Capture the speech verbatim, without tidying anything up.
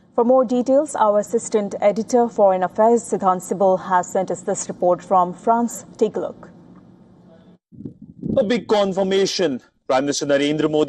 For more details, our assistant editor, Foreign Affairs, Siddhant Sibal, has sent us this report from France. Take a look. A big confirmation. Prime Minister Narendra Modi